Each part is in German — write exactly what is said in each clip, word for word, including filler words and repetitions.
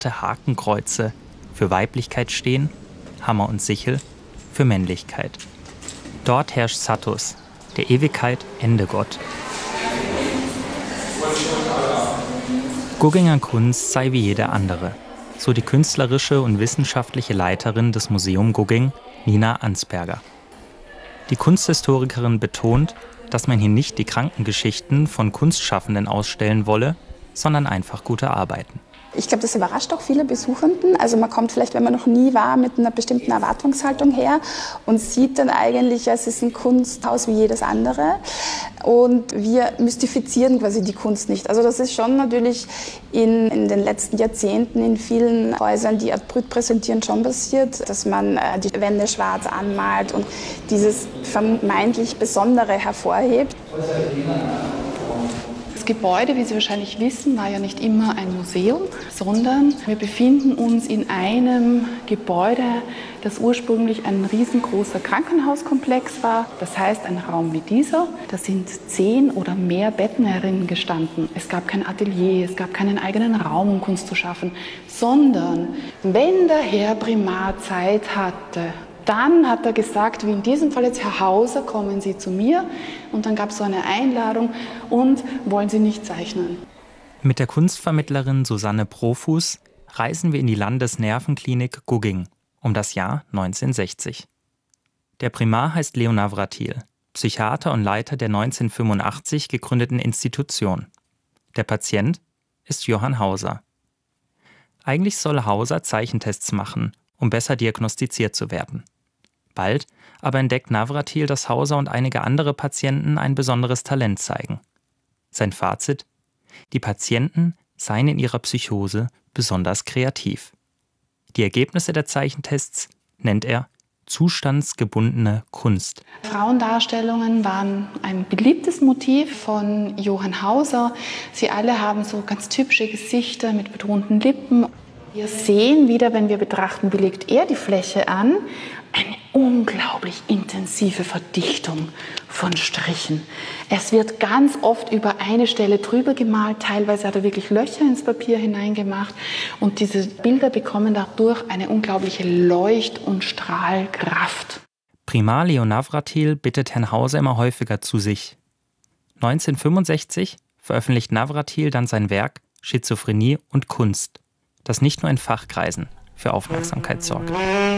behaarte Hakenkreuze für Weiblichkeit stehen, Hammer und Sichel für Männlichkeit. Dort herrscht Satos, der Ewigkeit Endegott. Gugginger Kunst sei wie jede andere, so die künstlerische und wissenschaftliche Leiterin des Museum Gugging, Nina Ansperger. Die Kunsthistorikerin betont, dass man hier nicht die Krankengeschichten von Kunstschaffenden ausstellen wolle, sondern einfach gute Arbeiten. Ich glaube, das überrascht auch viele Besuchenden. Also man kommt vielleicht, wenn man noch nie war, mit einer bestimmten Erwartungshaltung her und sieht dann eigentlich, es ist ein Kunsthaus wie jedes andere. Und wir mystifizieren quasi die Kunst nicht. Also das ist schon natürlich in, in den letzten Jahrzehnten in vielen Häusern, die Art Brut präsentieren, schon passiert, dass man äh, die Wände schwarz anmalt und dieses vermeintlich Besondere hervorhebt. Das Gebäude, wie Sie wahrscheinlich wissen, war ja nicht immer ein Museum, sondern wir befinden uns in einem Gebäude, das ursprünglich ein riesengroßer Krankenhauskomplex war. Das heißt, ein Raum wie dieser, da sind zehn oder mehr Betten herinnen gestanden. Es gab kein Atelier, es gab keinen eigenen Raum, um Kunst zu schaffen, sondern wenn der Herr Primar Zeit hatte, dann hat er gesagt, wie in diesem Fall jetzt, Herr Hauser, kommen Sie zu mir. Und dann gab es so eine Einladung und wollen Sie nicht zeichnen. Mit der Kunstvermittlerin Susanne Profuß reisen wir in die Landesnervenklinik Gugging um das Jahr neunzehnhundertsechzig. Der Primar heißt Leo Navratil, Psychiater und Leiter der neunzehnhundertfünfundachtzig gegründeten Institution. Der Patient ist Johann Hauser. Eigentlich soll Hauser Zeichentests machen, um besser diagnostiziert zu werden. Bald aber entdeckt Navratil, dass Hauser und einige andere Patienten ein besonderes Talent zeigen. Sein Fazit: Die Patienten seien in ihrer Psychose besonders kreativ. Die Ergebnisse der Zeichentests nennt er zustandsgebundene Kunst. Frauendarstellungen waren ein beliebtes Motiv von Johann Hauser. Sie alle haben so ganz typische Gesichter mit betonten Lippen. Wir sehen wieder, wenn wir betrachten, wie legt er die Fläche an, eine unglaublich intensive Verdichtung von Strichen. Es wird ganz oft über eine Stelle drüber gemalt, teilweise hat er wirklich Löcher ins Papier hineingemacht und diese Bilder bekommen dadurch eine unglaubliche Leucht- und Strahlkraft. Primar Leo Navratil bittet Herrn Hauser immer häufiger zu sich. neunzehnhundertfünfundsechzig veröffentlicht Navratil dann sein Werk Schizophrenie und Kunst, das nicht nur in Fachkreisen für Aufmerksamkeit sorgt.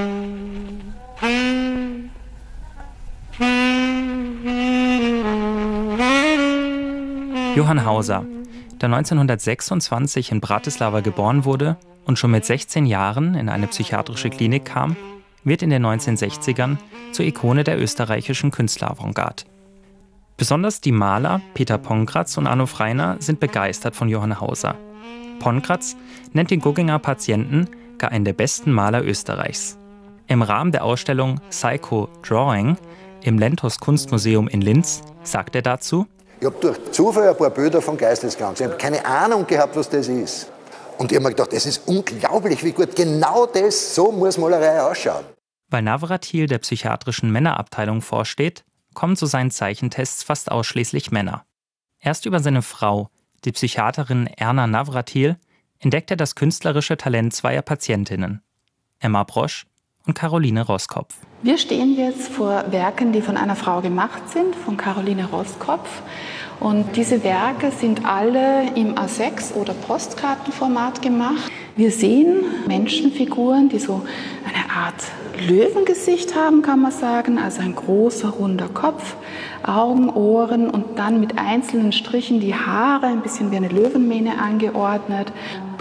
Johann Hauser, der neunzehnhundertsechsundzwanzig in Bratislava geboren wurde und schon mit sechzehn Jahren in eine psychiatrische Klinik kam, wird in den neunzehnhundertsechzigern zur Ikone der österreichischen Künstleravantgarde. Besonders die Maler Peter Pongratz und Arno Freiner sind begeistert von Johann Hauser. Pongratz nennt den Gugginger Patienten gar einen der besten Maler Österreichs. Im Rahmen der Ausstellung Psycho Drawing im Lentos Kunstmuseum in Linz sagt er dazu: Ich habe durch Zufall ein paar Bilder von Geisteskranken. Ich habe keine Ahnung gehabt, was das ist. Und ich habe mir gedacht, es ist unglaublich, wie gut genau das, so muss Malerei ausschauen. Weil Navratil der psychiatrischen Männerabteilung vorsteht, kommen zu seinen Zeichentests fast ausschließlich Männer. Erst über seine Frau, die Psychiaterin Erna Navratil, entdeckt er das künstlerische Talent zweier Patientinnen, Emma Brosch und Caroline Roskopf. Wir stehen jetzt vor Werken, die von einer Frau gemacht sind, von Caroline Roskopf. Und diese Werke sind alle im A sechs oder Postkartenformat gemacht. Wir sehen Menschenfiguren, die so eine Art Löwengesicht haben, kann man sagen. Also ein großer, runder Kopf, Augen, Ohren und dann mit einzelnen Strichen die Haare, ein bisschen wie eine Löwenmähne angeordnet.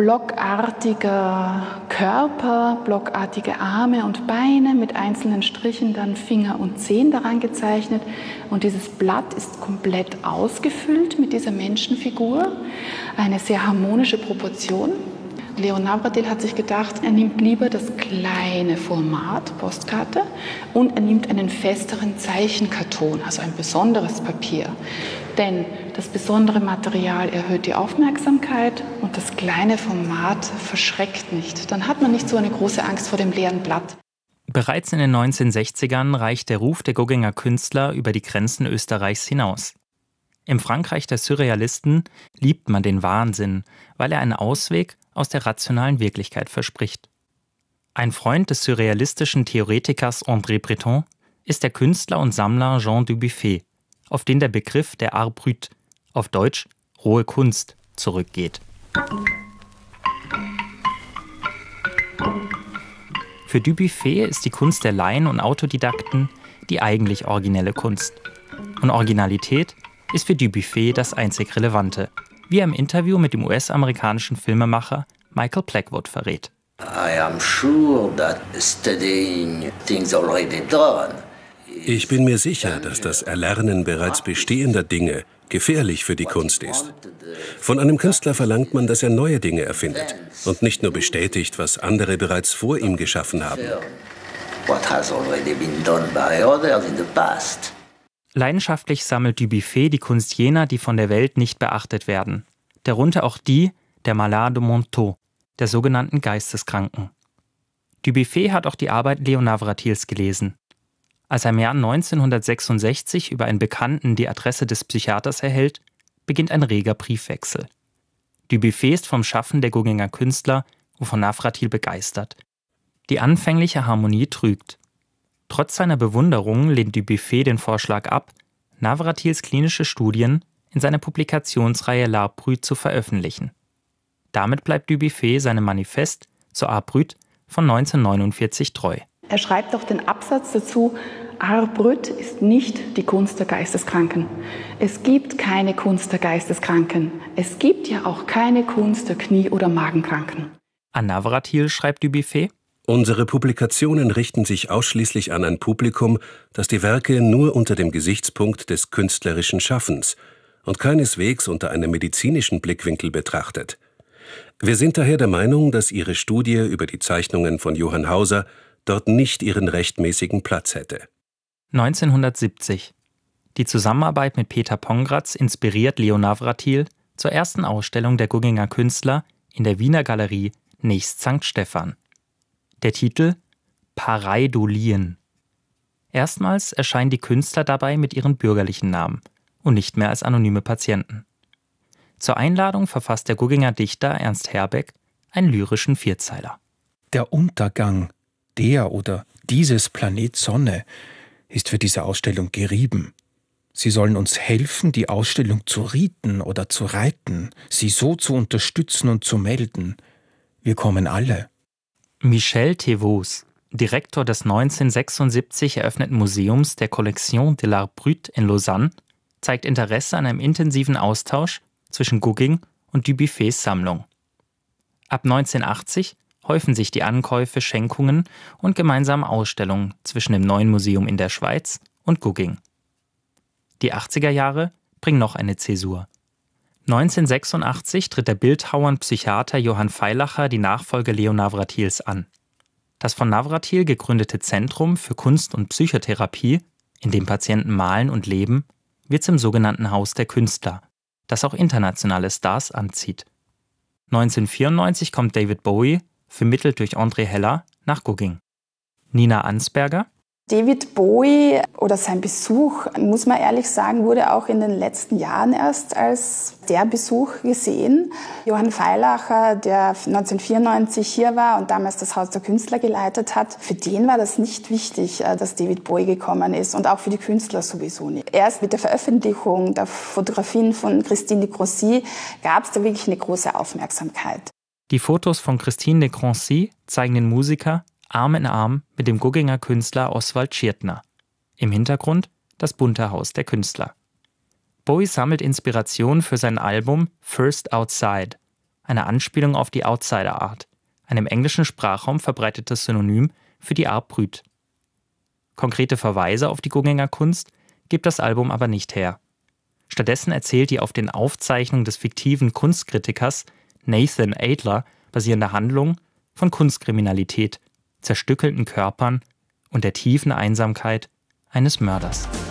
Blockartiger Körper, blockartige Arme und Beine, mit einzelnen Strichen dann Finger und Zehen daran gezeichnet. Und dieses Blatt ist komplett ausgefüllt mit dieser Menschenfigur. Eine sehr harmonische Proportion. Leo Navratil hat sich gedacht, er nimmt lieber das kleine Format, Postkarte, und er nimmt einen festeren Zeichenkarton, also ein besonderes Papier. Denn das besondere Material erhöht die Aufmerksamkeit und das kleine Format verschreckt nicht. Dann hat man nicht so eine große Angst vor dem leeren Blatt. Bereits in den neunzehnhundertsechzigern reicht der Ruf der Gugginger Künstler über die Grenzen Österreichs hinaus. Im Frankreich der Surrealisten liebt man den Wahnsinn, weil er ein Ausweg aus der rationalen Wirklichkeit verspricht. Ein Freund des surrealistischen Theoretikers André Breton ist der Künstler und Sammler Jean Dubuffet, auf den der Begriff der Art brut, auf Deutsch rohe Kunst, zurückgeht. Für Dubuffet ist die Kunst der Laien und Autodidakten die eigentlich originelle Kunst. Und Originalität ist für Dubuffet das einzig Relevante, wie er im Interview mit dem U S-amerikanischen Filmemacher Michael Blackwood verrät. I am sure that studying things already done. Ich bin mir sicher, dass das Erlernen bereits bestehender Dinge gefährlich für die Kunst ist. Von einem Künstler verlangt man, dass er neue Dinge erfindet und nicht nur bestätigt, was andere bereits vor ihm geschaffen haben. Leidenschaftlich sammelt Dubuffet die Kunst jener, die von der Welt nicht beachtet werden. Darunter auch die der Malades mentaux, der sogenannten Geisteskranken. Dubuffet hat auch die Arbeit Léon Navratils gelesen. Als er im Jahr neunzehnhundertsechsundsechzig über einen Bekannten die Adresse des Psychiaters erhält, beginnt ein reger Briefwechsel. Dubuffet ist vom Schaffen der Guggener Künstler und von Navratil begeistert. Die anfängliche Harmonie trügt. Trotz seiner Bewunderung lehnt Dubuffet den Vorschlag ab, Navratils klinische Studien in seiner Publikationsreihe L'Art brut zu veröffentlichen. Damit bleibt Dubuffet seinem Manifest zur Art brut von neunzehnhundertneunundvierzig treu. Er schreibt auch den Absatz dazu: Art brut ist nicht die Kunst der Geisteskranken. Es gibt keine Kunst der Geisteskranken. Es gibt ja auch keine Kunst der Knie- oder Magenkranken. An Navratil schreibt Dubuffet: Unsere Publikationen richten sich ausschließlich an ein Publikum, das die Werke nur unter dem Gesichtspunkt des künstlerischen Schaffens und keineswegs unter einem medizinischen Blickwinkel betrachtet. Wir sind daher der Meinung, dass Ihre Studie über die Zeichnungen von Johann Hauser dort nicht ihren rechtmäßigen Platz hätte. neunzehnhundertsiebzig. Die Zusammenarbeit mit Peter Pongratz inspiriert Léon Navratil zur ersten Ausstellung der Guggener Künstler in der Wiener Galerie nächst Sankt Stephan. Der Titel Pareidolien. Erstmals erscheinen die Künstler dabei mit ihren bürgerlichen Namen und nicht mehr als anonyme Patienten. Zur Einladung verfasst der Guggener Dichter Ernst Herbeck einen lyrischen Vierzeiler. Der Untergang der oder dieses Planet Sonne ist für diese Ausstellung gerieben. Sie sollen uns helfen, die Ausstellung zu rieten oder zu reiten, sie so zu unterstützen und zu melden. Wir kommen alle. Michel Thévaux, Direktor des neunzehnhundertsechsundsiebzig eröffneten Museums der Collection de l'Art brut in Lausanne, zeigt Interesse an einem intensiven Austausch zwischen Gugging und Dubuffets Sammlung. Ab neunzehnhundertachtzig häufen sich die Ankäufe, Schenkungen und gemeinsame Ausstellungen zwischen dem neuen Museum in der Schweiz und Gugging. Die achtziger Jahre bringen noch eine Zäsur. neunzehnhundertsechsundachtzig tritt der Bildhauer und Psychiater Johann Feilacher die Nachfolge Léon Navratils an. Das von Navratil gegründete Zentrum für Kunst- und Psychotherapie, in dem Patienten malen und leben, wird zum sogenannten Haus der Künstler, das auch internationale Stars anzieht. neunzehnhundertvierundneunzig kommt David Bowie, vermittelt durch André Heller, nach Gugging. Nina Ansberger: David Bowie oder sein Besuch, muss man ehrlich sagen, wurde auch in den letzten Jahren erst als der Besuch gesehen. Johann Feilacher, der neunzehnhundertvierundneunzig hier war und damals das Haus der Künstler geleitet hat, für den war das nicht wichtig, dass David Bowie gekommen ist und auch für die Künstler sowieso nicht. Erst mit der Veröffentlichung der Fotografien von Christine de Croissy gab es da wirklich eine große Aufmerksamkeit. Die Fotos von Christine de Croissy zeigen den Musiker Arm in Arm mit dem Guggener Künstler Oswald Schirtner. Im Hintergrund das bunte Haus der Künstler. Bowie sammelt Inspiration für sein Album First Outside, eine Anspielung auf die Outsider Art, ein im englischen Sprachraum verbreitetes Synonym für die Art brut. Konkrete Verweise auf die Guggener Kunst gibt das Album aber nicht her. Stattdessen erzählt die auf den Aufzeichnungen des fiktiven Kunstkritikers Nathan Adler basierende Handlung von Kunstkriminalität, zerstückelten Körpern und der tiefen Einsamkeit eines Mörders.